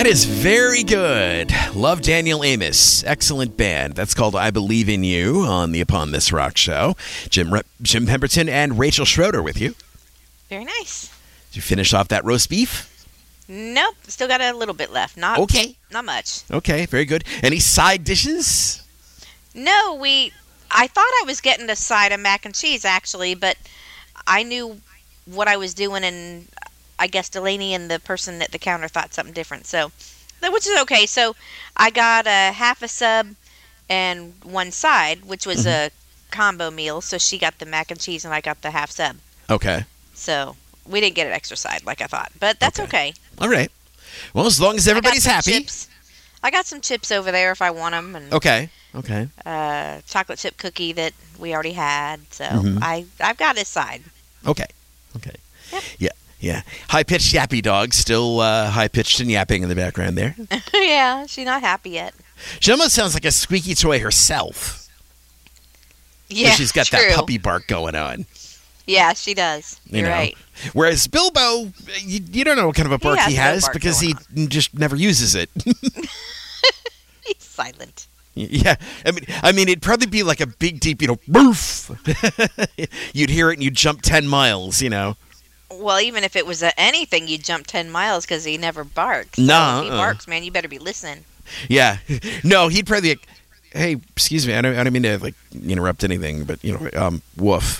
is very good. Love Daniel Amos. Excellent band. That's called I Believe in You on the Upon This Rock show. Jim Pemberton and Rachel Schroeder with you. Very nice. Did you finish off that roast beef? Nope. Still got a little bit left. Not much. Okay, very good. Any side dishes? No, I thought I was getting a side of mac and cheese, actually, but I knew what I was doing, and I guess Delaney and the person at the counter thought something different, so which is okay. So I got a half a sub and one side, which was a combo meal. So she got the mac and cheese, and I got the half sub. Okay. So we didn't get an extra side like I thought, but that's okay. All right. Well, as long as everybody's happy. Chips. I got some chips over there if I want them. And, Okay. chocolate chip cookie that we already had. So I've got his side. Okay. Yep. Yeah. High-pitched yappy dog. Still high-pitched and yapping in the background there. Yeah, she's not happy yet. She almost sounds like a squeaky toy herself. Yeah, she's got that puppy bark going on. Yeah, she does. You're right. Whereas Bilbo, you don't know what kind of a bark he has because he just never uses it. He's silent. Yeah, I mean, it'd probably be like a big, deep, boof. You'd hear it and you'd jump 10 miles, Well, even if it was anything, you'd jump 10 miles because he never barks. No. If he barks, man, you better be listening. Yeah. No, he'd probably hey, excuse me, I don't mean to, interrupt anything, but, woof.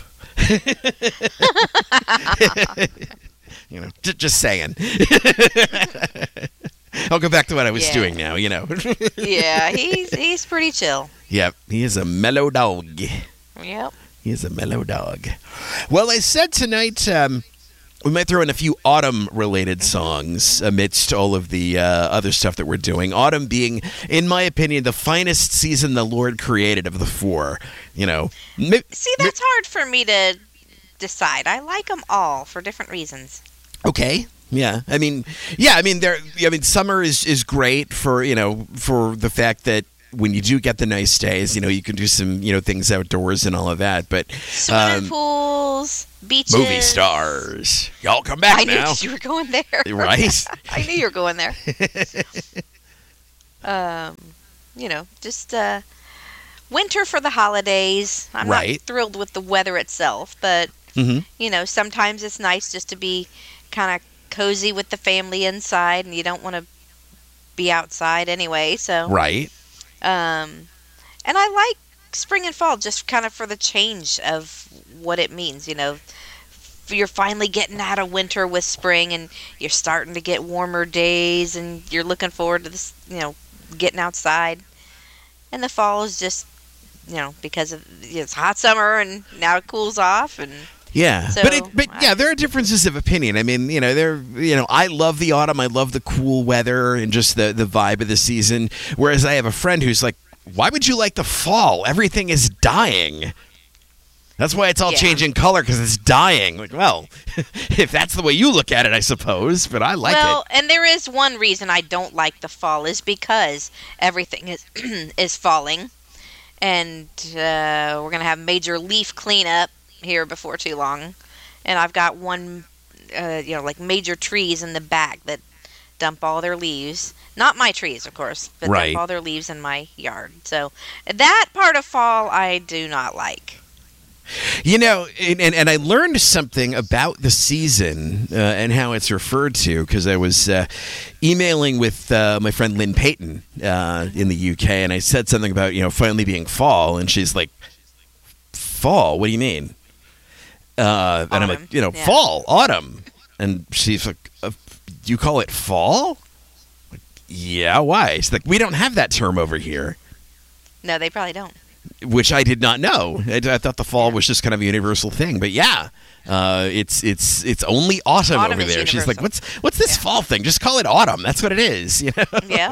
Just saying. I'll go back to what I was doing now, Yeah, he's pretty chill. Yep, he is a mellow dog. Yep. He is a mellow dog. Well, I said tonight we might throw in a few autumn-related songs amidst all of the other stuff that we're doing. Autumn being, in my opinion, the finest season the Lord created of the four. See, that's hard for me to decide. I like them all for different reasons. Okay. Yeah. I mean, summer is great for the fact that when you do get the nice days, you can do some, things outdoors and all of that. But swimming pools, beaches, movie stars, y'all come back now. I knew you were going there, right? I knew you were going there. Just winter for the holidays. I'm not thrilled with the weather itself, but sometimes it's nice just to be kind of cozy with the family inside, and you don't want to be outside anyway. So and I like spring and fall just kind of for the change of what it means. You're finally getting out of winter with spring, and you're starting to get warmer days, and you're looking forward to this, getting outside. And the fall is just, because of it's hot summer, and now it cools off, and yeah, so, there are differences of opinion. I mean, I love the autumn. I love the cool weather and just the vibe of the season. Whereas I have a friend who's like, why would you like the fall? Everything is dying. That's why it's all changing color, because it's dying. Like, well, if that's the way you look at it, I suppose, but I like it. Well, and there is one reason I don't like the fall is because everything is is falling, and we're going to have major leaf cleanup here before too long, and I've got one major trees in the back that dump all their leaves, not my trees of course, but dump all their leaves in my yard. So that part of fall I do not like. And I learned something about the season and how it's referred to, because I was emailing with my friend Lynn Payton in the UK, and I said something about finally being fall, and she's like, fall? What do you mean? And I'm like, fall, autumn. And she's like, you call it fall? Like, yeah, why? She's like, we don't have that term over here. No, they probably don't. Which I did not know. I thought the fall was just kind of a universal thing. But yeah, it's only autumn over there. She's like, what's this fall thing? Just call it autumn. That's what it is. Yeah.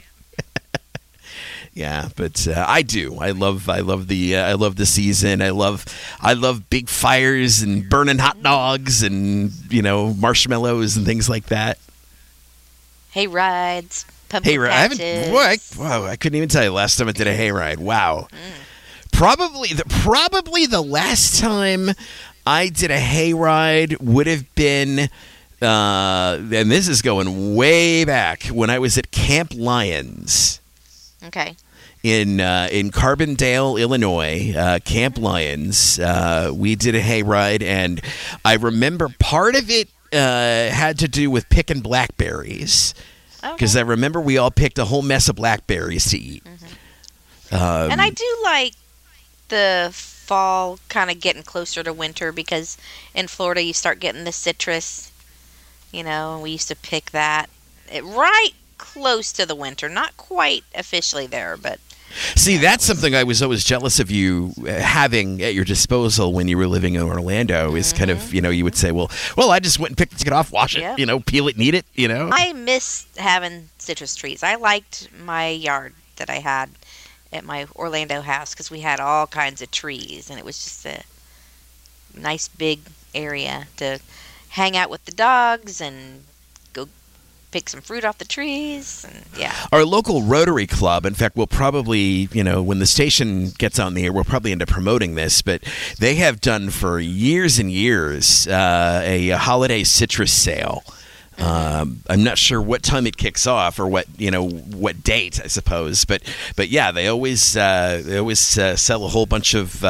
Yeah, but I do. I love the season. I love big fires and burning hot dogs and marshmallows and things like that. Hay rides, pumpkin patches. I couldn't even tell you the last time I did a hayride. Wow. Probably the last time I did a hayride would have been and this is going way back when I was at Camp Lyons. Okay. In Carbondale, Illinois, Camp Lyons. We did a hayride, and I remember part of it had to do with picking blackberries. Because I remember we all picked a whole mess of blackberries to eat. Mm-hmm. And I do like the fall kind of getting closer to winter, because in Florida you start getting the citrus. You know, we used to pick that right close to the winter. Not quite officially there, but... See, that's something I was always jealous of you having at your disposal when you were living in Orlando, is kind of, you would say, well, I just went and picked it off, wash it, peel it and eat it, I miss having citrus trees. I liked my yard that I had at my Orlando house, because we had all kinds of trees, and it was just a nice big area to hang out with the dogs and go pick some fruit off the trees. And our local Rotary Club, in fact, will probably, when the station gets on the air, we'll probably end up promoting this, but they have done for years and years a holiday citrus sale. I'm not sure what time it kicks off, or what date, I suppose, but yeah, they always sell a whole bunch of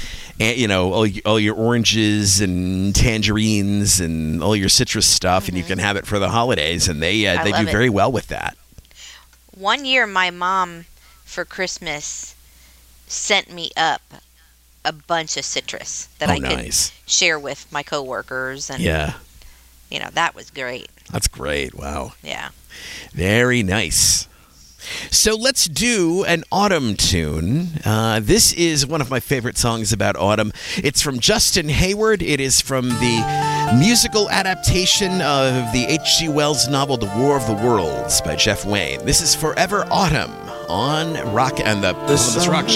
all your oranges and tangerines and all your citrus stuff, and you can have it for the holidays, and they do very well with that. One year, my mom for Christmas sent me up a bunch of citrus that I could share with my coworkers, and that was great. That's great. Wow. Yeah. Very nice. So let's do an autumn tune. This is one of my favorite songs about autumn. It's from Justin Hayward. It is from the musical adaptation of the H.G. Wells novel The War of the Worlds by Jeff Wayne. This is Forever Autumn on Rock and the Columbus Rock Show.